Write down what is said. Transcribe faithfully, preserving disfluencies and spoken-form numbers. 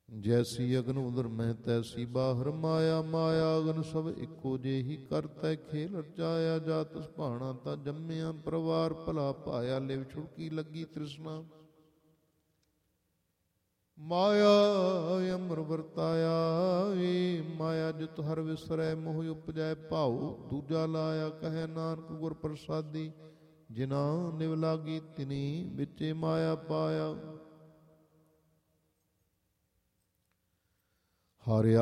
ਜੈਸੀ ਅਗਨ ਉਦਰ ਮਹਿ ਤੈਸੀ ਬਾਹਰ ਮਾਇਆ, ਮਾਇਆ ਅਗਨ ਸਭ ਇੱਕੋ ਜਿਹੀ ਕਰਤੈ ਖੇਲ ਰਚਾਇਆ। ਜਾ ਤਿਸ ਭਾਣਾ ਤਾਂ ਜੰਮਿਆ ਪਰਿਵਾਰ ਭਲਾ ਪਾਇਆ, ਲਿਵ ਛੁੜਕੀ ਲੱਗੀ ਤ੍ਰਿਸ਼ਨਾ ਮਾਇਆ ਅਮਰ ਵਰਤਾਇਆ। ਏ ਮਾਇਆ ਜਿਤ ਹਰ ਵਿਸਰੈ ਮੋਹ ਉਪਜੈ ਭਾਉ, ਦੂਜਾ ਲਾਇਆ ਕਹੈ ਨਾਨਕ ਗੁਰ ਪ੍ਰਸਾਦੀ। ਜਿਨਾ ਨਿਵ ਲਾਗੀ ਤਿਨੀ ਵਿੱਚੇ ਮਾਇਆ ਪਾਇਆ। ਹਰਿ